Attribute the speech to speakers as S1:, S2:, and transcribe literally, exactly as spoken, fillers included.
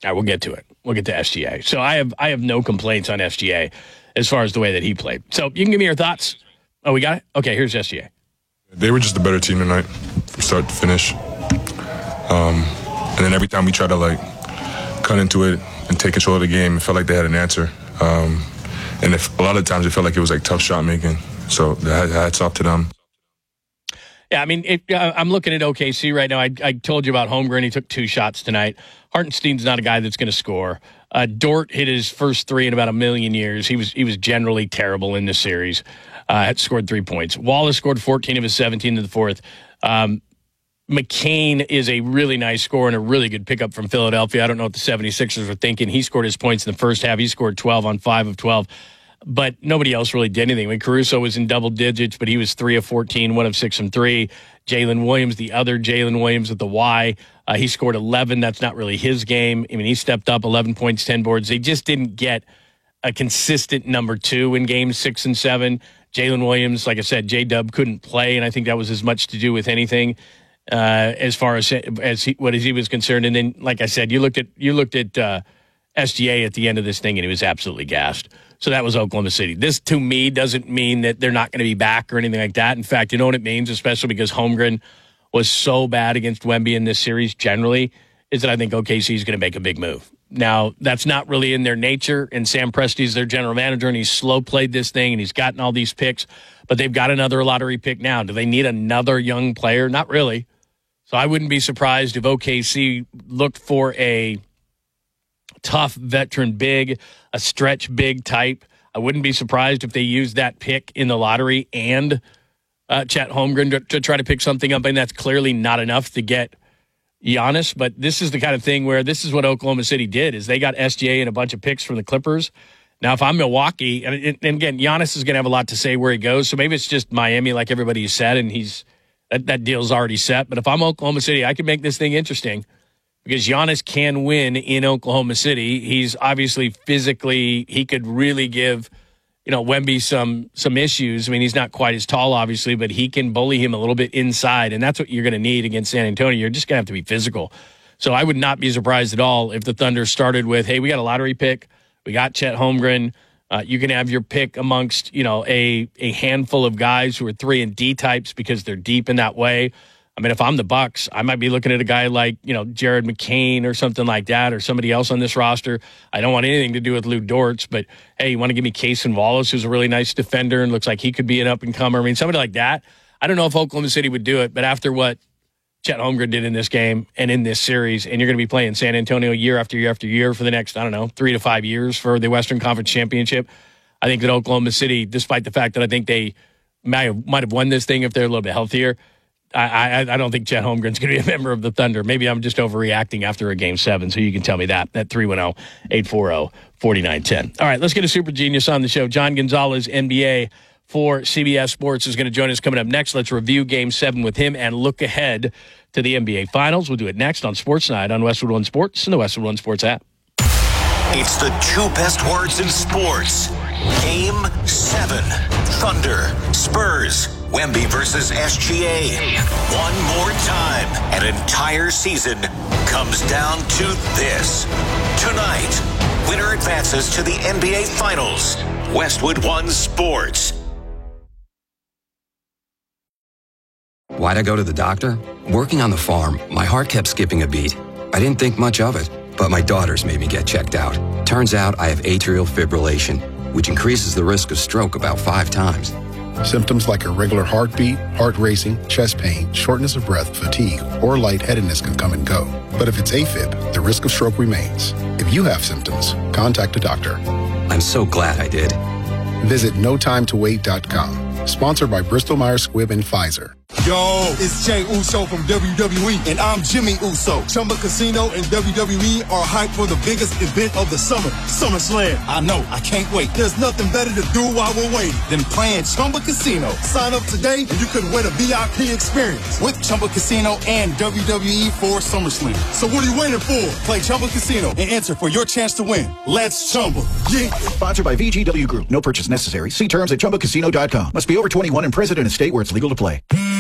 S1: All right, we'll get to it. We'll get to S G A. So I have I have no complaints on S G A as far as the way that he played. So you can give me your thoughts. Oh, we got it? Okay, here's S G A.
S2: They were just a better team tonight from start to finish. Um, and then every time we try to, like, cut into it and take control of the game, it felt like they had an answer. Um, and if, a lot of times it felt like it was, like, tough shot making. So hats off to them.
S1: Yeah, I mean, it, uh, I'm looking at O K C right now. I, I told you about Holmgren. He took two shots tonight. Hartenstein's not a guy that's going to score. Uh, Dort hit his first three in about a million years. He was he was generally terrible in this series. Uh, had scored three points. Wallace scored fourteen of his seventeen in the fourth. Um, McCain is a really nice scorer and a really good pickup from Philadelphia. I don't know what the seventy-sixers were thinking. He scored his points in the first half. He scored twelve on five of twelve. But nobody else really did anything. I mean, Caruso was in double digits, but he was three of fourteen, one of six from three. Jalen Williams, the other Jalen Williams with the Y, uh, he scored eleven. That's not really his game. I mean, he stepped up eleven points, ten boards. They just didn't get a consistent number two in games six and seven. Jalen Williams, like I said, J-Dub couldn't play, and I think that was as much to do with anything uh, as far as as he, what as he was concerned. And then, like I said, you looked at you looked at uh, S G A at the end of this thing, and he was absolutely gassed. So that was Oklahoma City. This, to me, doesn't mean that they're not going to be back or anything like that. In fact, you know what it means, especially because Holmgren was so bad against Wemby in this series generally, is that I think O K C is going to make a big move. Now, that's not really in their nature, and Sam Presti's their general manager, and he's slow-played this thing, and he's gotten all these picks, but they've got another lottery pick now. Do they need another young player? Not really. So I wouldn't be surprised if O K C looked for a tough veteran big, a stretch big type. I wouldn't be surprised if they used that pick in the lottery and uh, Chet Holmgren to, to try to pick something up, and that's clearly not enough to get Giannis. But this is the kind of thing where this is what Oklahoma City did, is they got S G A and a bunch of picks from the Clippers. Now, if I'm Milwaukee, and, and again, Giannis is going to have a lot to say where he goes, so maybe it's just Miami like everybody said, and he's that, that deal's already set. But if I'm Oklahoma City, I can make this thing interesting, because Giannis can win in Oklahoma City. He's obviously physically, he could really give, you know, Wemby some some issues. I mean, he's not quite as tall, obviously, but he can bully him a little bit inside, and that's what you're going to need against San Antonio. You're just going to have to be physical. So I would not be surprised at all if the Thunder started with, hey, we got a lottery pick. We got Chet Holmgren. Uh, you can have your pick amongst, you know, a, a handful of guys who are three and D types because they're deep in that way. I mean, if I'm the Bucks, I might be looking at a guy like, you know, Jared McCain or something like that, or somebody else on this roster. I don't want anything to do with Lou Dortz, but hey, you want to give me Cason Wallace, who's a really nice defender and looks like he could be an up-and-comer. I mean, somebody like that. I don't know if Oklahoma City would do it, but after what Chet Holmgren did in this game and in this series, and you're going to be playing San Antonio year after year after year for the next, I don't know, three to five years for the Western Conference Championship, I think that Oklahoma City, despite the fact that I think they might have, might have won this thing if they're a little bit healthier, I, I, I don't think Chet Holmgren's going to be a member of the Thunder. Maybe I'm just overreacting after a game seven, so you can tell me that at three one zero, eight four zero, four nine one zero. All right, let's get a super genius on the show. John Gonzalez, N B A for C B S Sports, is going to join us coming up next. Let's review game seven with him and look ahead to the N B A Finals. We'll do it next on Sports Night on Westwood One Sports and the Westwood One Sports app.
S3: It's the two best words in sports. Game seven. Thunder, Spurs, Wemby versus S G A. One more time. An entire season comes down to this. Tonight, winner advances to the N B A Finals. Westwood One Sports.
S4: Why'd I go to the doctor? Working on the farm, my heart kept skipping a beat. I didn't think much of it, but my daughters made me get checked out. Turns out I have atrial fibrillation, which increases the risk of stroke about five times.
S5: Symptoms like irregular heartbeat, heart racing, chest pain, shortness of breath, fatigue, or lightheadedness can come and go. But if it's AFib, the risk of stroke remains. If you have symptoms, contact a doctor.
S4: I'm so glad I did.
S5: Visit no time to wait dot com. Sponsored by Bristol Myers Squibb and Pfizer.
S6: Yo, it's Jey Uso from W W E, and I'm Jimmy Uso. Chumba Casino and W W E are hyped for the biggest event of the summer, SummerSlam. I know, I can't wait. There's nothing better to do while we're waiting than playing Chumba Casino. Sign up today and you could win a V I P experience with Chumba Casino and W W E for SummerSlam. So what are you waiting for? Play Chumba Casino and enter for your chance to win. Let's Chumba. Yeah.
S7: Sponsored by V G W Group. No purchase necessary. See terms at chumba casino dot com. Must be over twenty-one and present in a state where it's legal to play.